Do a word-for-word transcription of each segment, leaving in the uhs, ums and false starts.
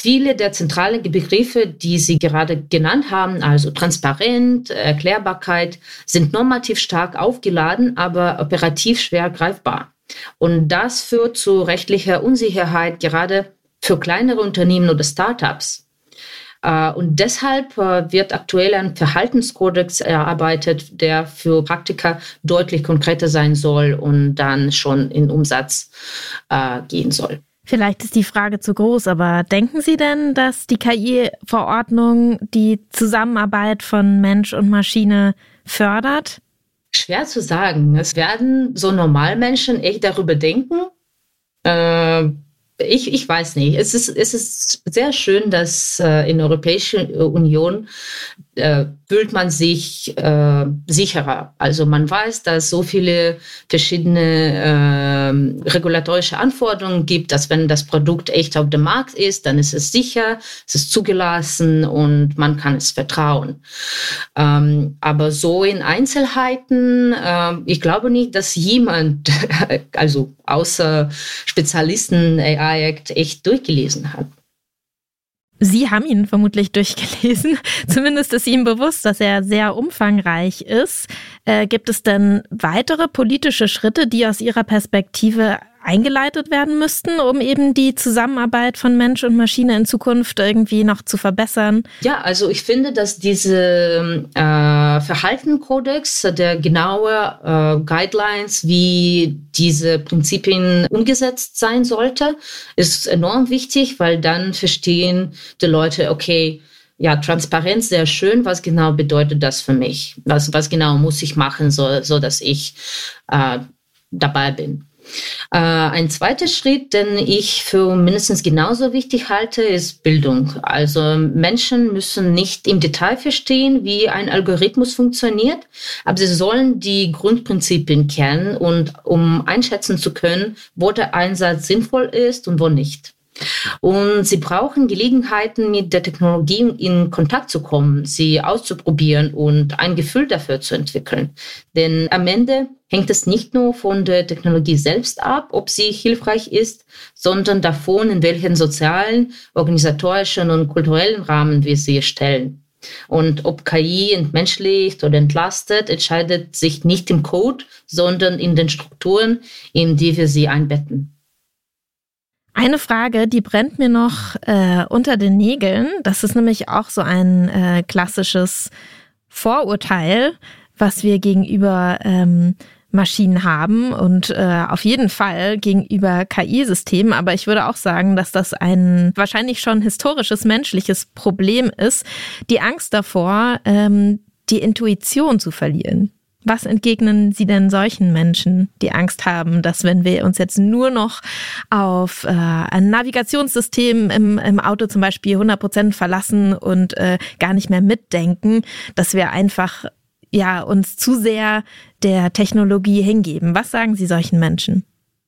viele der zentralen Begriffe, die Sie gerade genannt haben, also Transparenz, Erklärbarkeit, sind normativ stark aufgeladen, aber operativ schwer greifbar. Und das führt zu rechtlicher Unsicherheit, gerade für kleinere Unternehmen oder Startups. Und deshalb wird aktuell ein Verhaltenskodex erarbeitet, der für Praktiker deutlich konkreter sein soll und dann schon in Umsatz äh, gehen soll. Vielleicht ist die Frage zu groß, aber denken Sie denn, dass die K I-Verordnung die Zusammenarbeit von Mensch und Maschine fördert? Schwer zu sagen. Es werden so Normalmenschen echt darüber denken. Äh, Ich, ich weiß nicht. Es ist, es ist sehr schön, dass äh, in der Europäischen Union äh, fühlt man sich äh, sicherer. Also man weiß, dass es so viele verschiedene äh, regulatorische Anforderungen gibt, dass wenn das Produkt echt auf dem Markt ist, dann ist es sicher, es ist zugelassen und man kann es vertrauen. Ähm, aber so in Einzelheiten, äh, ich glaube nicht, dass jemand, also außer Spezialisten A I-Act echt durchgelesen hat. Sie haben ihn vermutlich durchgelesen. Zumindest ist Ihnen bewusst, dass er sehr umfangreich ist. Äh, gibt es denn weitere politische Schritte, die aus Ihrer Perspektive eingeleitet werden müssten, um eben die Zusammenarbeit von Mensch und Maschine in Zukunft irgendwie noch zu verbessern? Ja, also ich finde, dass diese äh, Verhaltenskodex, der genaue äh, Guidelines, wie diese Prinzipien umgesetzt sein sollte, ist enorm wichtig, weil dann verstehen die Leute, okay, ja, Transparenz, sehr schön. Was genau bedeutet das für mich? Was, was genau muss ich machen, so, so dass ich äh, dabei bin? Äh, ein zweiter Schritt, den ich für mindestens genauso wichtig halte, ist Bildung. Also Menschen müssen nicht im Detail verstehen, wie ein Algorithmus funktioniert, aber sie sollen die Grundprinzipien kennen, und um einschätzen zu können, wo der Einsatz sinnvoll ist und wo nicht. Und sie brauchen Gelegenheiten, mit der Technologie in Kontakt zu kommen, sie auszuprobieren und ein Gefühl dafür zu entwickeln. Denn am Ende hängt es nicht nur von der Technologie selbst ab, ob sie hilfreich ist, sondern davon, in welchen sozialen, organisatorischen und kulturellen Rahmen wir sie stellen. Und ob K I entmenschlicht oder entlastet, entscheidet sich nicht im Code, sondern in den Strukturen, in die wir sie einbetten. Eine Frage, die brennt mir noch äh, unter den Nägeln. Das ist nämlich auch so ein äh, klassisches Vorurteil, was wir gegenüber ähm, Maschinen haben und äh, auf jeden Fall gegenüber K I-Systemen. Aber ich würde auch sagen, dass das ein wahrscheinlich schon historisches menschliches Problem ist, die Angst davor, ähm, die Intuition zu verlieren. Was entgegnen Sie denn solchen Menschen, die Angst haben, dass wenn wir uns jetzt nur noch auf äh, ein Navigationssystem im, im Auto zum Beispiel hundert Prozent verlassen und äh, gar nicht mehr mitdenken, dass wir einfach ja uns zu sehr der Technologie hingeben? Was sagen Sie solchen Menschen?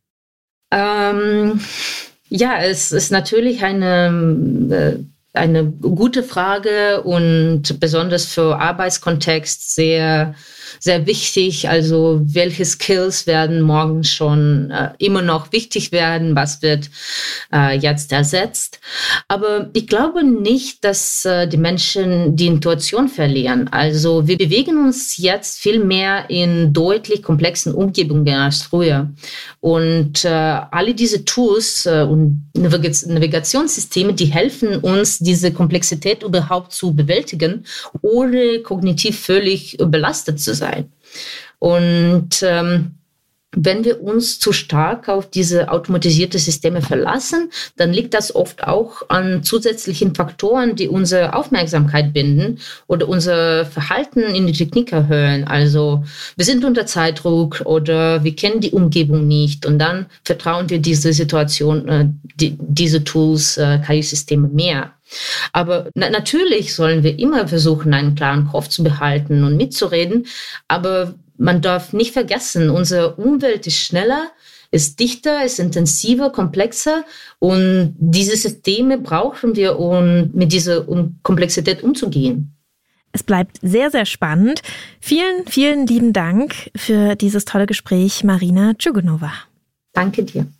Ähm, ja, es ist natürlich eine... Äh Eine gute Frage und besonders für Arbeitskontext sehr, sehr wichtig. Also welche Skills werden morgen schon äh, immer noch wichtig werden? Was wird äh, jetzt ersetzt? Aber ich glaube nicht, dass äh, die Menschen die Intuition verlieren. Also wir bewegen uns jetzt viel mehr in deutlich komplexen Umgebungen als früher. Und äh, alle diese Tools äh, und Navig- Navigationssysteme, die helfen uns, diese Komplexität überhaupt zu bewältigen, ohne kognitiv völlig belastet zu sein. Und ähm, wenn wir uns zu stark auf diese automatisierte Systeme verlassen, dann liegt das oft auch an zusätzlichen Faktoren, die unsere Aufmerksamkeit binden oder unser Verhalten in die Technik erhöhen. Also wir sind unter Zeitdruck oder wir kennen die Umgebung nicht, und dann vertrauen wir diese Situation, äh, die, diese Tools, äh, K I-Systeme mehr. Aber na- natürlich sollen wir immer versuchen, einen klaren Kopf zu behalten und mitzureden, aber man darf nicht vergessen, unsere Umwelt ist schneller, ist dichter, ist intensiver, komplexer, und diese Systeme brauchen wir, um mit dieser Komplexität umzugehen. Es bleibt sehr, sehr spannend. Vielen, vielen lieben Dank für dieses tolle Gespräch, Marina Djugonova. Danke dir.